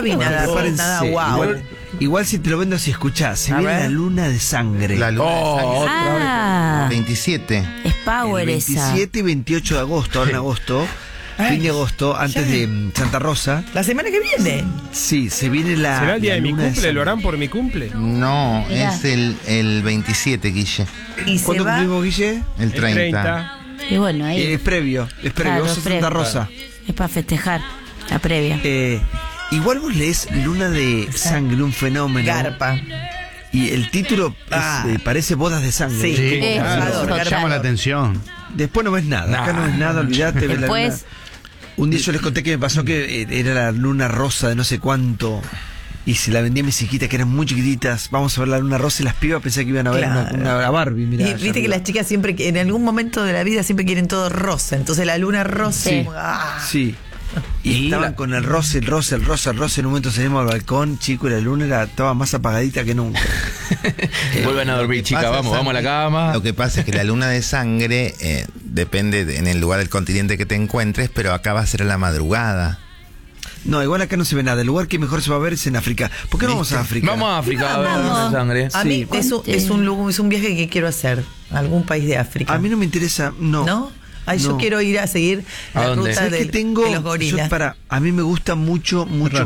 vi nada, Prepárense. nada wow. Igual si te lo vendo así, escuchá, se viene la luna de sangre. La luna de sangre. Ah, 27. es power el esa. 27 y 28 de agosto, ahora en agosto, fin de agosto, antes de Santa Rosa. La semana que viene. Sí, se viene la. ¿Será el día la de mi luna cumple? sangre. ¿Lo harán por mi cumple? No, Mirá. es el 27, Guille. Y se ¿Cuándo va. cumplimos, Guille? El 30. Y bueno, ahí. Es previo, Claro, vos sos previo. Santa Rosa. Es para festejar la previa. Igual vos lees Luna de Sangre, un fenómeno. Garpa. Y el título parece Bodas de Sangre. Sí. Claro, Total. Llama la atención. Después no ves nada, acá no ves nada, olvidate. ves la Después- luna. Un día yo les conté que me pasó que era la luna rosa de no sé cuánto. Y se la vendí a mis hijitas que eran muy chiquititas. Vamos a ver la luna rosa y las pibas pensaban que iban a ver Claro. una Barbie. Mirá, Y allá viste que arriba. las chicas siempre, en algún momento de la vida, siempre quieren todo rosa. Entonces la luna rosa. Sí. como, ¡ah! Sí. Y estaban con el rosa. En un momento salimos al balcón, chico, y la luna estaba más apagadita que nunca. Vuelvan a dormir, chicas, Pasa, vamos a la Santi, cama. Lo que pasa es que la luna de sangre depende en el lugar del continente que te encuentres, pero acá va a ser a la madrugada. No, igual acá no se ve nada. El lugar que mejor se va a ver es en África. ¿Por qué no vamos a África? Vamos a África a ver Vamos. la sangre. A mí Sí. es un viaje que quiero hacer. A algún país de África. A mí no me interesa, no. ¿No? Ay, yo No. quiero ir a seguir ¿A la dónde? ruta ¿Sabes de, qué tengo? de los gorilas. A mí me gusta mucho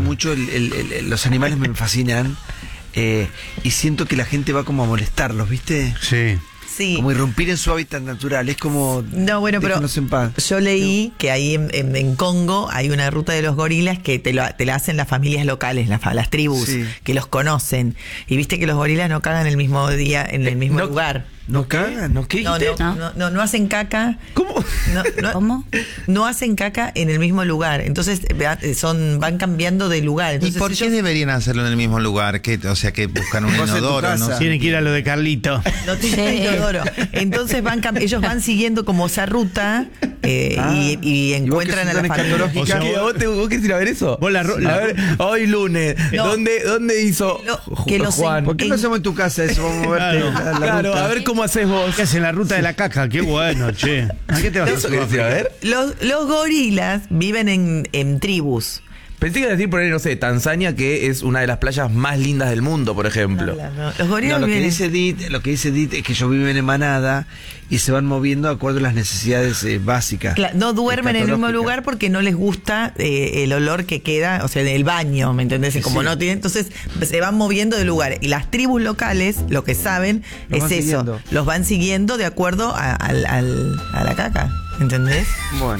los animales me fascinan. Y siento que la gente va como a molestarlos, ¿viste? Sí. Sí. Como irrumpir en su hábitat natural. Es como. No, bueno, pero déjenos en paz. yo leí que ahí en Congo hay una ruta de los gorilas que te la hacen las familias locales, las tribus, Sí. que los conocen. Y viste que los gorilas no cagan el mismo día en el mismo no- lugar. ¿No cagan? ¿No qué No, dijiste? no hacen caca. ¿Cómo? ¿Cómo? No hacen caca en el mismo lugar. Entonces van cambiando de lugar. ¿Y Entonces por qué deberían hacerlo en el mismo lugar? O sea, que buscan un Vos en tu inodoro, ¿no? casa. Tienen que ir a lo de Carlito. no tienen Sí. inodoro. Entonces ellos van siguiendo como esa ruta y encuentran a la familia. O sea, ¿Qué? ¿Vos querés ir a ver eso? Vos la- a ver, hoy lunes. No. ¿Dónde hizo Que los Juan? ¿Por qué no hacemos en tu casa eso? Vamos a verte la Claro, ruta. a ver cómo haces vos. ¿Qué hacen la ruta de la caca? Qué bueno, che. ¿A qué te vas a ¿Eso querés ir a ver? Los gorilas viven en tribus. Pensé que ibas a decir por ahí, no sé, Tanzania, que es una de las playas más lindas del mundo, por ejemplo. Los gorilas No, lo que viven dice Edith es que ellos viven en manada y se van moviendo de acuerdo a las necesidades básicas. no duermen en el mismo escatológicas. lugar porque no les gusta el olor que queda, o sea, del baño, ¿me entendés? Y como Sí. no tienen, entonces se van moviendo de lugar. Y las tribus locales lo que saben Los es van eso. siguiendo. Los van siguiendo de acuerdo a la caca, ¿entendés? Bueno.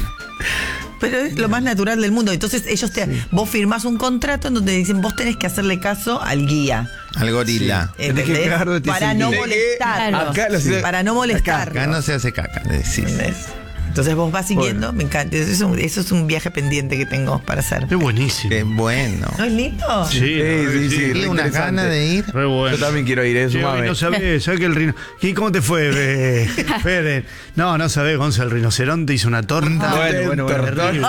Pero es lo más natural del mundo. Entonces vos firmás un contrato en donde dicen vos tenés que hacerle caso al guía. Al gorila. Tenés que ¿Entendés? cagar donde te Para dicen no guía. molestar. Claro. Acá Para no molestar. Acá no se hace caca, le decís. ¿Entendés? Entonces vos vas siguiendo, me encanta. Eso es un viaje pendiente que tengo para hacer. Qué buenísimo. Qué bueno. ¿No es lindo? Sí, Y re unas interesante. ganas de ir. Re bueno. Yo también quiero ir, Che, sumame. hoy no sabés que el rino... ¿Y cómo te fue, Fede? No sabés, Gonza, el rinoceronte hizo una torta. Bueno. Terrible.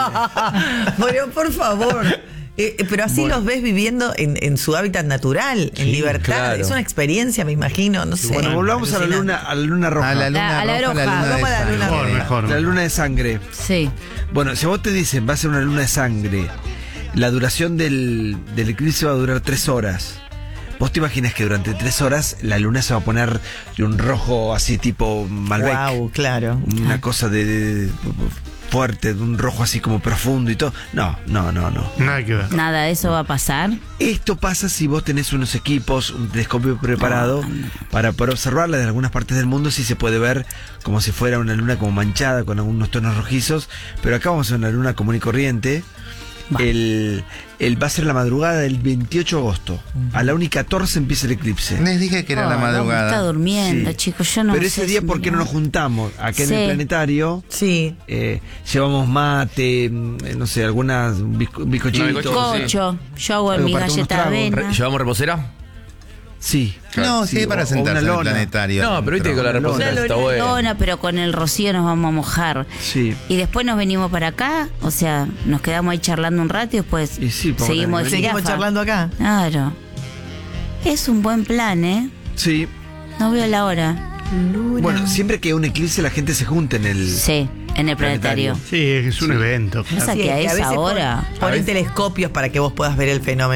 Bueno, por favor. Pero así los ves viviendo en su hábitat natural, en libertad. claro. Es una experiencia, me imagino, no sé. Bueno, volvamos a la luna roja. A la luna A la roja, roja. la luna de Vamos a la sangre. luna roja. Mejor. La luna de sangre. Sí. Bueno, si a vos te dicen va a ser una luna de sangre, la duración del eclipse va a durar 3 horas. ¿Vos te imaginas que durante 3 horas la luna se va a poner de un rojo así tipo Malbec? Wow, claro. Una cosa de fuerte, de un rojo así como profundo y todo. No. Nada que ver. Nada de eso va a pasar. Esto pasa si vos tenés unos equipos, un telescopio preparado para poder observarla. De algunas partes del mundo sí se puede ver como si fuera una luna como manchada con algunos tonos rojizos, pero acá vamos a ver una luna común y corriente. Va. Va a ser la madrugada del 28 de agosto. A la 1:14 empieza el eclipse. Les dije que era la Oh, Está madrugada. durmiendo, Sí. chicos. Yo no Pero sé ese día, si ¿por qué no me- nos juntamos? Acá en Sí. el planetario Sí. llevamos mate, no sé, algunas bizcochitos. Cocho. Yo hago Algo mi para tomar galleta de unos avena. ¿Llevamos reposera? Sí. No, sí, o- para o sentarse una en el lona. planetario. No, pero viste que con la reposera Una está lona. bueno. Dona, pero con el rocío nos vamos a mojar. Sí. Y después nos venimos para acá, o sea, nos quedamos ahí charlando un rato y después Y sí, porque seguimos de Seguimos jirafa. charlando acá. Claro. Es un buen plan, ¿eh? Sí. No veo la hora. Bueno, siempre que hay un eclipse la gente se junta en el... Sí, en el planetario. Planetario. Sí, es un evento. Pasa Sí, que a veces esa hora. ponen telescopios para que vos puedas ver el fenómeno.